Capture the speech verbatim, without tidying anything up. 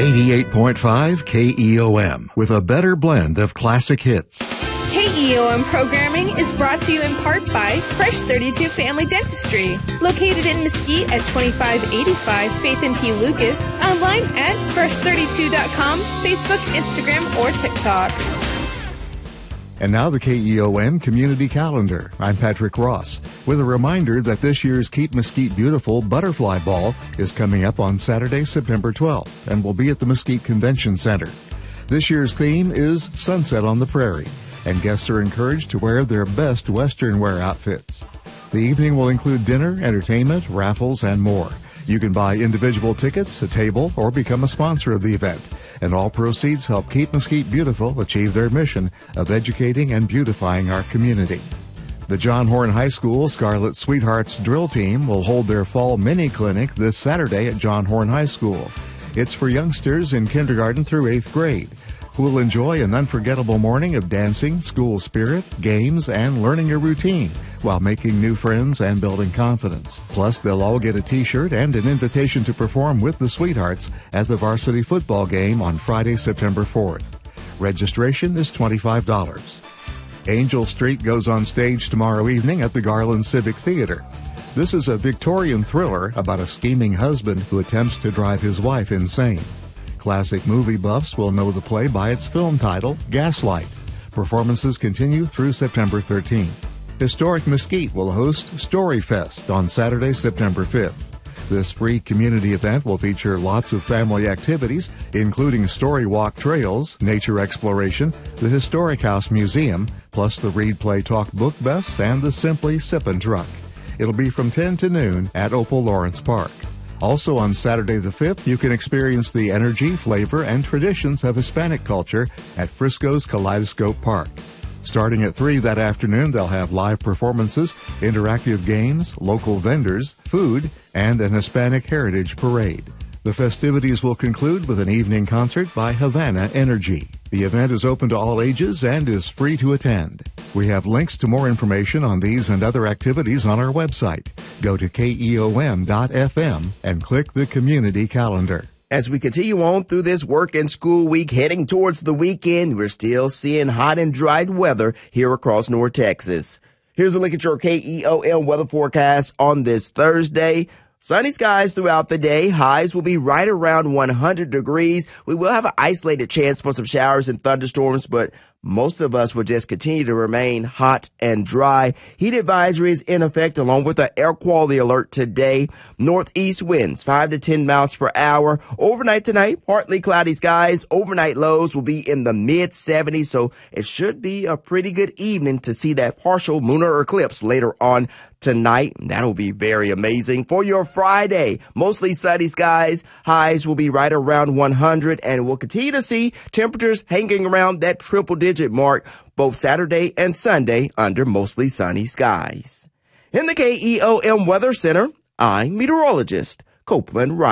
eighty-eight point five K E O M with a better blend of classic hits. K E O M programming is brought to you in part by Fresh thirty-two Family Dentistry, located in Mesquite at twenty-five eighty-five Faith and P. Lucas, online at fresh thirty-two dot com, Facebook, Instagram, or TikTok. And now the K E O M Community Calendar. I'm Patrick Ross with a reminder that this year's Keep Mesquite Beautiful Butterfly Ball is coming up on Saturday, September twelfth, and will be at the Mesquite Convention Center. This year's theme is Sunset on the Prairie, and guests are encouraged to wear their best Western wear outfits. The evening will include dinner, entertainment, raffles, and more. You can buy individual tickets, a table, or become a sponsor of the event. And all proceeds help Keep Mesquite Beautiful achieve their mission of educating and beautifying our community. The John Horn High School Scarlet Sweethearts Drill Team will hold their fall mini clinic this Saturday at John Horn High School. It's for youngsters in kindergarten through eighth grade, who will enjoy an unforgettable morning of dancing, school spirit, games, and learning a routine while making new friends and building confidence. Plus, they'll all get a t-shirt and an invitation to perform with the Sweethearts at the varsity football game on Friday, September fourth. Registration is twenty-five dollars. Angel Street goes on stage tomorrow evening at the Garland Civic Theater. This is a Victorian thriller about a scheming husband who attempts to drive his wife insane. Classic movie buffs will know the play by its film title, Gaslight. Performances continue through September thirteenth. Historic Mesquite will host Storyfest on Saturday, September fifth. This free community event will feature lots of family activities, including story walk trails, nature exploration, the Historic House Museum, plus the Read Play Talk book bus and the Simply Sippin' Truck. It'll be from ten to noon at Opal Lawrence Park. Also on Saturday the fifth, you can experience the energy, flavor, and traditions of Hispanic culture at Frisco's Kaleidoscope Park. Starting at three that afternoon, they'll have live performances, interactive games, local vendors, food, and an Hispanic Heritage Parade. The festivities will conclude with an evening concert by Havana Energy. The event is open to all ages and is free to attend. We have links to more information on these and other activities on our website. Go to K E O M dot F M and click the Community Calendar. As we continue on through this work and school week, heading towards the weekend, we're still seeing hot and dry weather here across North Texas. Here's a look at your K E O M weather forecast on this Thursday. Sunny skies throughout the day. Highs will be right around one hundred degrees. We will have an isolated chance for some showers and thunderstorms, but most of us will just continue to remain hot and dry. Heat advisory is in effect along with an air quality alert today. Northeast winds five to ten miles per hour. Overnight tonight, partly cloudy skies. Overnight lows will be in the mid seventies, so it should be a pretty good evening to see that partial lunar eclipse later on tonight. That'll be very amazing. For your Friday, mostly sunny skies. Highs will be right around one hundred, and we'll continue to see temperatures hanging around that triple digit mark both Saturday and Sunday under mostly sunny skies. In the K E O M Weather Center, I'm meteorologist Copeland Wright.